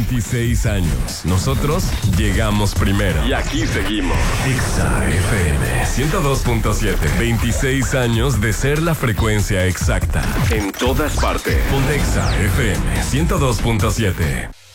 26 años. Nosotros llegamos primero. Y aquí seguimos. Exa FM 102.7. 26 años de ser la frecuencia exacta. En todas partes. Ponte Exa FM 102.7.